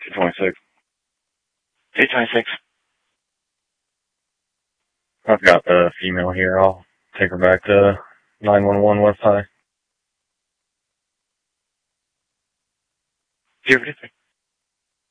226. 226. I've got the female here. I'll take her back to 911 West High. 053.